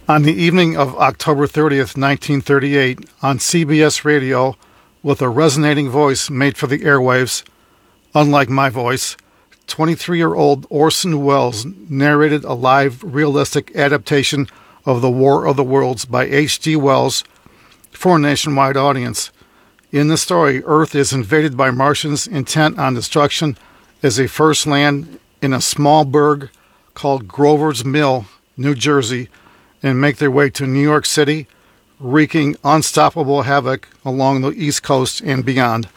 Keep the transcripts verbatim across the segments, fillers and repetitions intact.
On the evening of October thirtieth, nineteen thirty-eight, on C B S Radio, with a resonating voice made for the airwaves, unlike my voice, twenty-three-year-old Orson Welles narrated a live, realistic adaptation of The War of the Worlds by H G Wells for a nationwide audience. In the story, Earth is invaded by Martians intent on destruction as they first land in a small burg called Grover's Mill, New Jersey, and make their way to New York City, wreaking unstoppable havoc along the East Coast and beyond.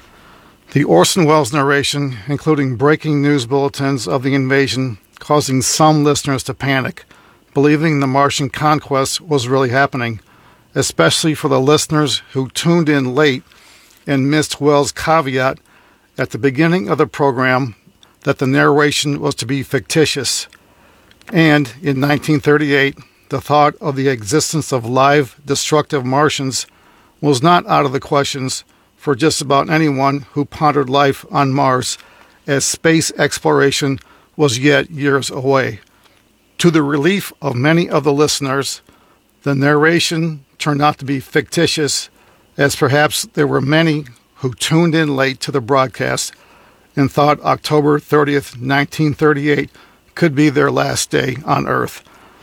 The Orson Welles narration, including breaking news bulletins of the invasion, causing some listeners to panic, believing the Martian conquest was really happening, especially for the listeners who tuned in late and missed Welles' caveat at the beginning of the program that the narration was to be fictitious. And in nineteen thirty-eight, the thought of the existence of live, destructive Martians was not out of the questions for just about anyone who pondered life on Mars, as space exploration was yet years away. To the relief of many of the listeners, the narration turned out to be fictitious, as perhaps there were many who tuned in late to the broadcast and thought October thirtieth, nineteen thirty-eight could be their last day on Earth.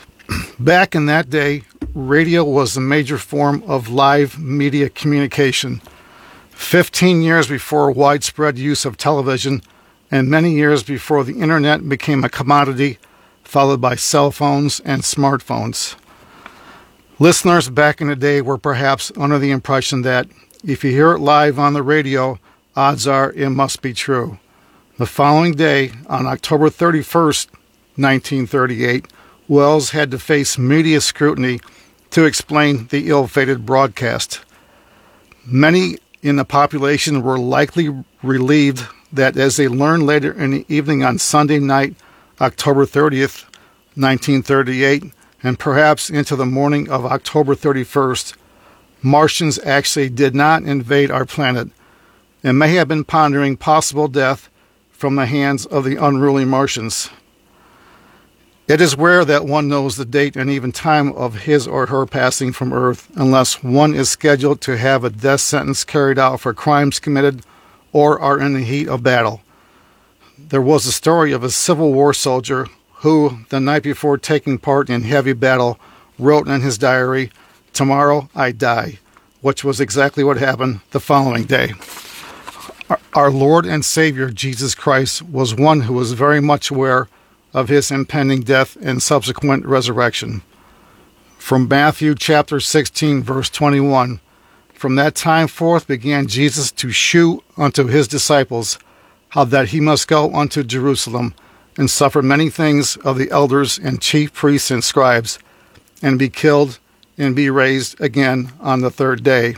Back in that day, radio was the major form of live media communication. Fifteen years before widespread use of television, and many years before the internet became a commodity, followed by cell phones and smartphones. Listeners back in the day were perhaps under the impression that if you hear it live on the radio, odds are it must be true. The following day, on October thirty-first, nineteen thirty-eight, Welles had to face media scrutiny to explain the ill-fated broadcast. Many in the population were likely relieved that as they learned later in the evening on Sunday night, October thirtieth, nineteen thirty-eight, and perhaps into the morning of October thirty-first, Martians actually did not invade our planet and may have been pondering possible death from the hands of the unruly Martians. It is rare that one knows the date and even time of his or her passing from Earth unless one is scheduled to have a death sentence carried out for crimes committed or are in the heat of battle. There was a story of a Civil War soldier who, the night before taking part in heavy battle, wrote in his diary, "Tomorrow I die," which was exactly what happened the following day. Our Lord and Savior Jesus Christ was one who was very much aware of his impending death and subsequent resurrection. From Matthew chapter sixteen, verse twenty-one, "From that time forth began Jesus to shew unto his disciples how that he must go unto Jerusalem, and suffer many things of the elders and chief priests and scribes, and be killed, and be raised again on the third day."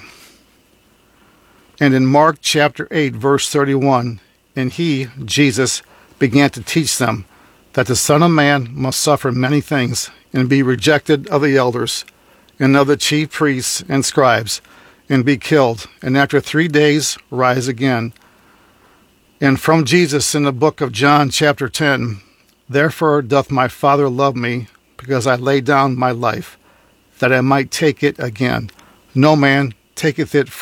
And in Mark chapter eight, verse thirty-one, "And he," Jesus, "began to teach them that the Son of Man must suffer many things, and be rejected of the elders, and of the chief priests and scribes, and be killed, and after three days rise again." And from Jesus in the book of John chapter ten, "Therefore doth my Father love me, because I lay down my life, that I might take it again. No man taketh it